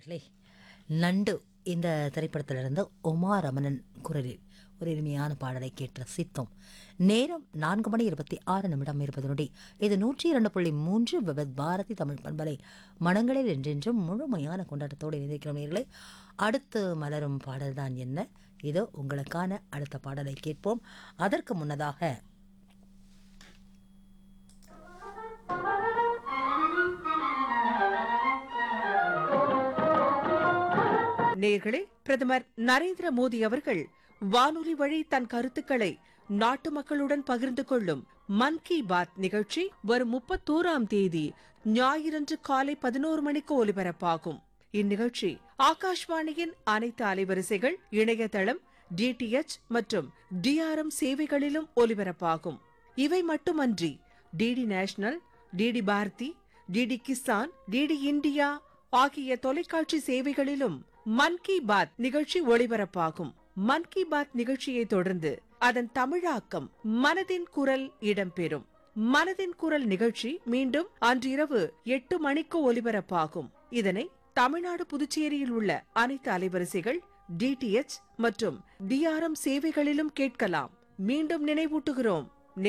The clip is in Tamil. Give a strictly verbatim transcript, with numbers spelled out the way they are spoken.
நேயர்களே, நண்டு இந்த திரைப்படத்திலிருந்து உமா ரமணன் குரலில் ஒரு இனிமையான பாடலை கேட்டு ரசித்தோம். நேரம் நான்கு மணி இருபத்தி ஆறு நிமிடம் இருபது நொடி. இது நூற்றி இரண்டு புள்ளி மூன்று விபத் பாரதி தமிழ் பண்பலை மனங்களில் என்றென்றும் முழுமையான கொண்டாட்டத்தோடு இணைந்திருக்கிறோம் நேயர்களே. அடுத்து மலரும் பாடல்தான் என்ன? இதோ உங்களுக்கான அடுத்த பாடலை கேட்போம். அதற்கு முன்னதாக நேர்களே, பிரதமர் நரேந்திர மோடி அவர்கள் வானொலி வழி தன் கருத்துக்களை நாட்டு மக்களுடன் பகிர்ந்து கொள்ளும் மன் கி பாத் நிகழ்ச்சி வரும் முப்பத்தோராம் தேதி ஞாயிறன்று காலை பதினோரு மணிக்கு ஒலிபரப்பாகும். இந்நிகழ்ச்சி ஆகாஷ்வாணியின் அனைத்து அலைவரிசைகள், இணையதளம், டிடிஎச் மற்றும் டிஆர்எம் சேவைகளிலும் ஒலிபரப்பாகும். இவை மட்டுமன்றி DD national, DD Bharathi, DD Kisan, DD India ஆகிய தொலைக்காட்சி சேவைகளிலும் மன் கி பாத் நிகழ்ச்சி ஒளிபரப்பாகும். மன் கி பாத் நிகழ்ச்சியை தொடர்ந்து அதன் தமிழாக்கம் மனதின் குரல் இடம்பெறும். மனதின் குரல் நிகழ்ச்சி மீண்டும் அன்றிரவு எட்டு மணிக்கு ஒலிபரப்பாகும். இதனை தமிழ்நாடு, புதுச்சேரியில் உள்ள அனைத்து அலைவரிசைகள், டிடிஎச் மற்றும் டிஆர்எம் சேவைகளிலும் கேட்கலாம். மீண்டும் நினைவூட்டுகிறோம்,